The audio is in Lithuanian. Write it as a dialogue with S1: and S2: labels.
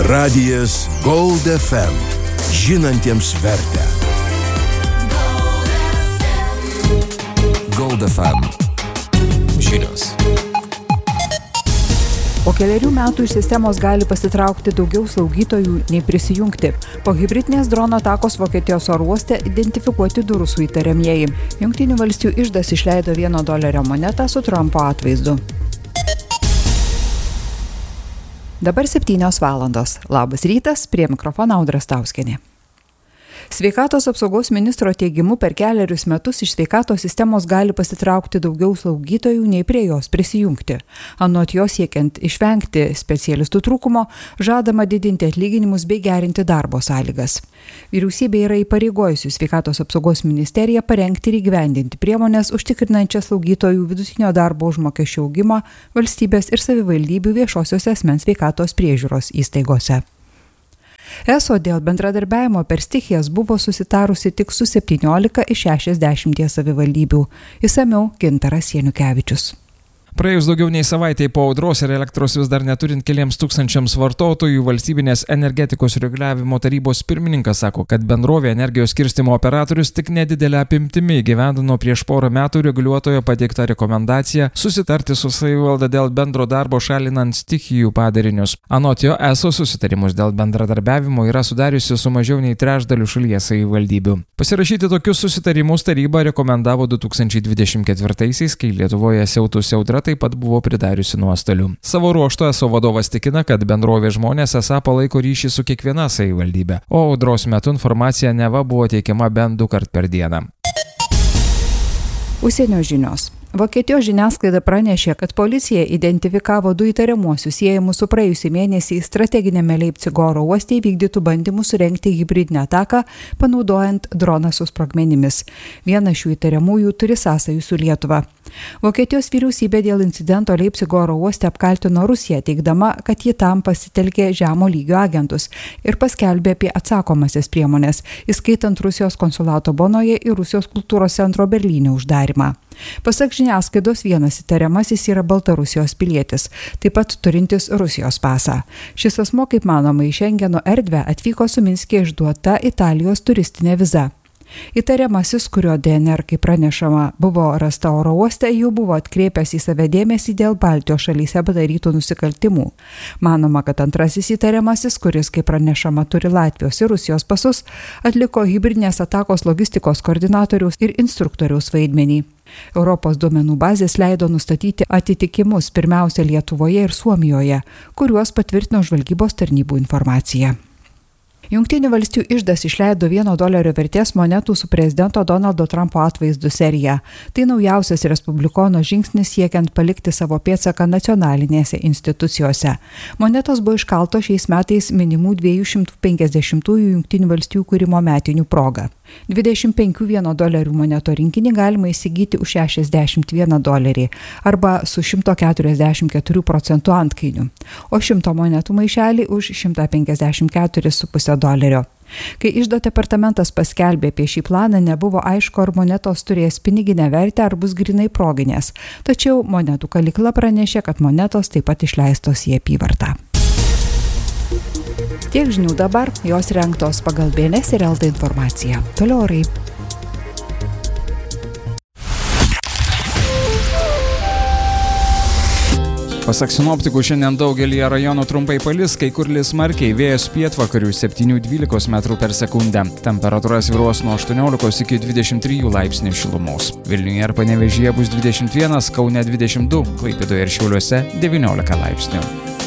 S1: Radijas Gold FM. Žinantiems vertę. Gold FM. Žinios.
S2: Po kelerių metų iš sistemos gali pasitraukti daugiau slaugytojų nei prisijungti. Po hibridinės drono atakos Vokietijos oro uoste identifikuoti du rusų įtariamieji. Jungtinių valstijų iždas išleido $1 monetą su Trumpo atvaizdu. Dabar 7 valandos. Labas rytas, prie mikrofono Audra Stauskienė. Sveikatos apsaugos ministro teigimu per kelerius metus iš sveikatos sistemos gali pasitraukti daugiau slaugytojų nei prie jos prisijungti. Anot jo siekiant išvengti specialistų trūkumo, žadama didinti atlyginimus bei gerinti darbo sąlygas. Vyriausybė yra įpareigojusi sveikatos apsaugos ministeriją parengti ir įgyvendinti priemonės užtikrinančias slaugytojų vidutinio darbo užmokesčio augimą valstybės ir savivaldybių viešosios asmens sveikatos priežiūros įstaigose. ESO dėl bendradarbiavimo per stichijas buvo susitarusi tik su 17 iš 60 savivaldybių. Išsamiau Gintaras Janukevičius.
S3: Praėjus daugiau nei savaitei po audros ir elektros vis dar neturint keliems tūkstančiams vartotojų, valstybinės energetikos reguliavimo tarybos pirmininkas sako, kad bendrovė energijos skirstymo operatorius tik nedidelę apimtimi įgyvendino prieš porą metų reguliuotojo pateiktą rekomendaciją susitarti su savivalda dėl bendro darbo šalinant stichijų padarinius. Anot jo, ESO susitarimus dėl bendradarbiavimo yra sudariusi su mažiau nei trečdaliu šalies savivaldybių. Pasirašyti tokius susitarimus taryba rekomendavo 2024-aisiais, kai Lietuvoje siautusi audra taip pat buvo pridariusi nuostolių. Savo ruožtu ESO vadovas tikina, kad bendrovė žmonės esą palaiko ryšį su kiekviena savivaldybė, o audros metu informacija neva buvo teikiama bent 2 kartus per dieną.
S2: Užsienio žinios. Vokietijos žiniasklaida pranešė, kad policija identifikavo 2 įtariamuosius siejamus su praėjusį mėnesį strateginėme Leipcigo oro uoste įvykdytų bandymų surengti hibridinę ataką, panaudojant droną su sprogmenimis. Vienas šių įtariamųjų turi sąsajų su Lietuva. Vokietijos vyriausybė dėl incidento Leipcigo oro uoste apkaltino Rusiją, teigdama, kad ji tam pasitelkė žemo lygio agentus ir paskelbė apie atsakomasias priemonės, įskaitant Rusijos konsulato Bonoje ir Rusijos kultūros centro Berlyne uždarimą. Pasak žiniasklaidos, vienas įtariamasis yra Baltarusijos pilietis, taip pat turintis Rusijos pasą. Šis asmuo, kaip manoma, į Šengeno erdvę atvyko su Minske išduota Italijos turistinė viza. Įtariamasis, kurio DNR, kaip pranešama, buvo rasta oro uoste, jau buvo atkreipęs į save dėmesį dėl Baltijos šalyse padarytų nusikaltimų. Manoma, kad antrasis įtariamasis, kuris, kaip pranešama, turi Latvijos ir Rusijos pasus, atliko hibridinės atakos logistikos koordinatoriaus ir instruktoriaus vaidmenį. Europos duomenų bazės leido nustatyti atitikimus pirmiausia Lietuvoje ir Suomijoje, kuriuos patvirtino žvalgybos tarnybų informacija. Jungtinių valstijų iždas išleido $1 vertės monetų su prezidento Donaldo Trumpo atvaizdu seriją. Tai naujausias respublikono žingsnis siekiant palikti savo pėdsaką nacionalinėse institucijose. Monetos buvo iškaltos šiais metais minimų 250-ųjų Jungtinių valstijų kūrimo metinių proga. 25 $1 moneto rinkinį galima įsigyti už $61 arba su 144% antkainiu, o 100 monetų maišelį už $154,5. Kai iždo departamentas paskelbė apie šį planą, nebuvo aišku, ar monetos turės piniginę vertę ar bus grinai proginės, tačiau monetų kalykla pranešė, kad monetos taip pat išleistos į apyvartą. Tiek žinių dabar, jos rengtos pagal BNS ir LT informaciją. Toliau orai.
S3: Pasak sinoptikų, šiandien daugelyje rajonų trumpai palis, kai kur lis smarkiai, vėjas pietvakarių 7-12 metrų per sekundę. Temperatūra svyruos nuo 18 iki 23 laipsnių šilumos. Vilniuje ir Panevėžyje bus 21, Kaune 22, Klaipėdoje ir Šiauliuose 19 laipsnių.